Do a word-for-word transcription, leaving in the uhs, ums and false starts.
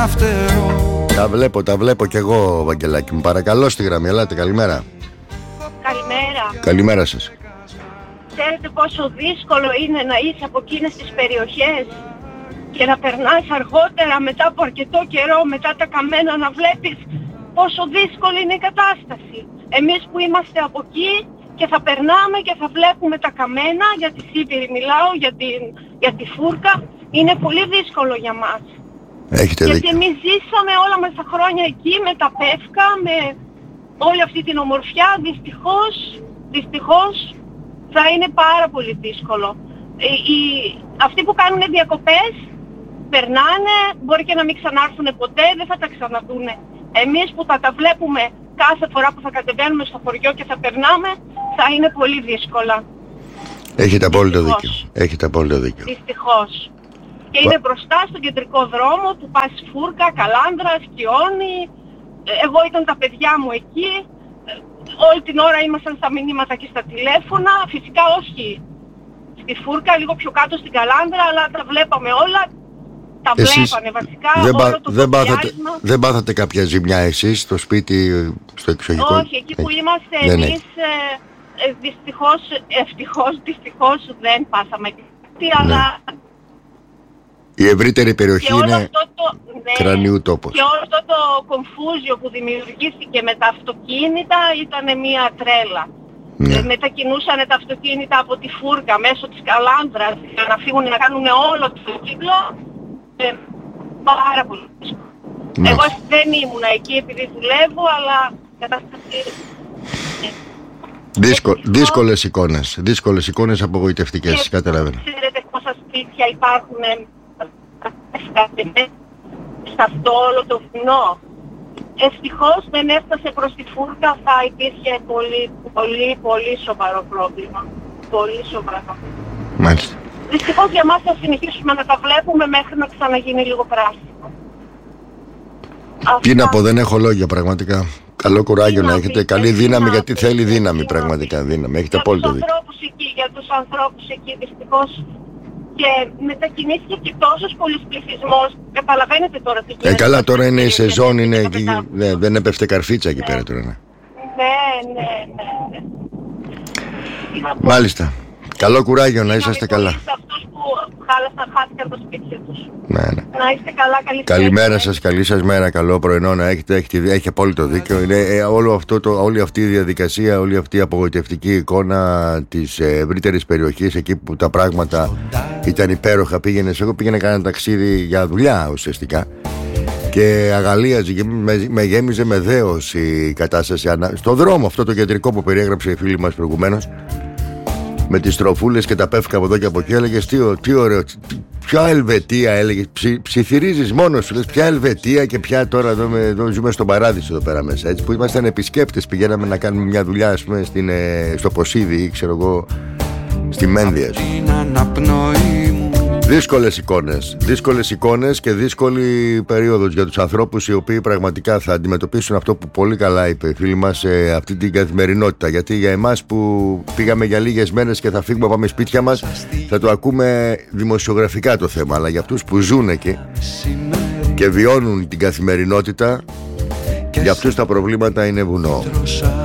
φτερό. Τα βλέπω, τα βλέπω κι εγώ, Βαγγελάκη μου. Παρακαλώ στη γραμμή, ελάτε, καλημέρα. Καλημέρα. Καλημέρα σας. Ξέρετε πόσο δύσκολο είναι να είσαι από εκείνες τις περιοχές και να περνάς αργότερα μετά από αρκετό καιρό, μετά τα καμένα, να βλέπεις πόσο δύσκολη είναι η κατάσταση. Εμείς που είμαστε από εκεί και θα περνάμε και θα βλέπουμε τα καμένα, για τη Σίδηρη μιλάω, για, την, για τη Φούρκα, είναι πολύ δύσκολο για μας. Έχετε Γιατί δίκιο. εμείς ζήσαμε όλα μας τα χρόνια εκεί με τα πεύκα, με όλη αυτή την ομορφιά. Δυστυχώς, δυστυχώς θα είναι πάρα πολύ δύσκολο. Οι, οι, αυτοί που κάνουν διακοπές περνάνε, μπορεί και να μην ξανάρθουν ποτέ, δεν θα τα ξαναδούνε. Εμείς που θα τα βλέπουμε κάθε φορά που θα κατεβαίνουμε στο χωριό και θα περνάμε, θα είναι πολύ δύσκολα. Έχετε απόλυτο Δυστυχώς. δίκιο. Έχετε απόλυτο δίκιο. Δυστυχώς. Και είναι μπροστά στον κεντρικό δρόμο του πας Φούρκα, Καλάνδρα, Σκιώνη. Εγώ ήταν τα παιδιά μου εκεί. Όλη την ώρα ήμασταν στα μηνύματα και στα τηλέφωνα. Φυσικά όχι στη Φούρκα, λίγο πιο κάτω στην Καλάνδρα, αλλά τα βλέπαμε όλα. Τα Εσείς βλέπανε βασικά. δεν, όλο πά, το δεν, πάθατε, φωτιάρισμα. δεν πάθατε κάποια ζημιά εσείς στο σπίτι, στο εξωγικό? Όχι, εκεί που Έχει. είμαστε Δεν εμείς, ε, ε, δυστυχώς, ευτυχώς, δυστυχώς δεν πάσαμε κάτι, αλλά... Η ευρύτερη περιοχή Και όλο είναι αυτό το, ναι, κρανίου τόπος. και όλο αυτό το κομφούζιο που δημιουργήθηκε με τα αυτοκίνητα ήταν μια τρέλα. Ναι. Ε, μετακινούσαν τα αυτοκίνητα από τη Φούρκα μέσω της Καλάνδρας για να φύγουν να κάνουν όλο το κύκλο. Ε, πάρα πολύ. Ναι. Εγώ δεν ήμουνα εκεί επειδή δουλεύω, αλλά κατάσταση... Δύσκο, δύσκολες εικόνες, δύσκολες εικόνες, απογοητευτικές, Και καταλαβαίνω. Ξέρετε πόσα σπίτια υπάρχουν σε αυτό όλο το βουνό. Ευτυχώς δεν έφτασε προς τη Φούρκα, θα υπήρχε πολύ, πολύ, πολύ σοβαρό πρόβλημα. Πολύ σοβαρό. Μάλιστα. Δυστυχώς για μας θα συνεχίσουμε να τα βλέπουμε μέχρι να ξαναγίνει λίγο πράσινο. Τι να Αυτά. πω, δεν έχω λόγια πραγματικά. Καλό κουράγιο να Τι να έχετε, πείτε, καλή τι δύναμη, να γιατί πείτε, θέλει τι δύναμη να πραγματικά, πείτε. δύναμη. Έχετε Για τους απόλυτο δίκιο. ανθρώπους εκεί, για τους ανθρώπους εκεί δυστυχώς. Και μετακινήθηκε και τόσος πολύς πληθυσμός. Καταλαβαίνετε τώρα τι γίνεται. Ε, καλά, τώρα είναι η σεζόν, είναι Και εκεί, τα ναι, δεν έπεφτε καρφίτσα εκεί Ναι. πέρα τώρα. Ναι. Ναι, ναι, ναι, ναι. Τι να πω. Μάλιστα. Καλό κουράγιο, να Συγγνώμη είσαστε πολύ καλά. σε αυτούς που χάλασαν, χάθηκαν το σπίτι τους. Ναι, ναι. Να είστε καλά, καλή Καλημέρα συνέχεια. σας, καλή σας μέρα, καλό πρωινό να έχετε, έχετε έχει απόλυτο δίκιο. Είναι ε, όλο αυτό το, όλη αυτή η διαδικασία, όλη αυτή η απογοητευτική εικόνα της ε, ευρύτερης περιοχής, εκεί που τα πράγματα ήταν υπέροχα. Πήγαινες, εγώ πήγαινα κάνα ταξίδι για δουλειά ουσιαστικά και αγαλίαζε και με, με γέμιζε με δέος η κατάσταση. Στο δρόμο αυτό το κεντρικό που περιέγραψε η φίλη μας προηγουμένως, με τις στροφούλες και τα πεύκα από εδώ και από εκεί, έλεγες τι, τι ωραίο, τι, ποια Ελβετία, έλεγες, ψι, ψιθυρίζεις μόνος σου, λες ποια Ελβετία και ποια τώρα εδώ, με, εδώ ζούμε στον παράδεισο εδώ πέρα μέσα, έτσι, που ήμασταν επισκέπτες, πηγαίναμε να κάνουμε μια δουλειά, ας πούμε, στην, ε, στο Ποσίδι ή ξέρω εγώ στη Μένδια. Δύσκολες εικόνες, δύσκολες εικόνες και δύσκολη περίοδος για τους ανθρώπους οι οποίοι πραγματικά θα αντιμετωπίσουν αυτό που πολύ καλά είπε η φίλη μας, ε, αυτή την καθημερινότητα. Γιατί για εμάς που πήγαμε για λίγες μέρες και θα φύγουμε, πάμε σπίτια μας, θα το ακούμε δημοσιογραφικά το θέμα. Αλλά για αυτούς που ζουν εκεί και βιώνουν την καθημερινότητα, για αυτούς τα προβλήματα είναι βουνό.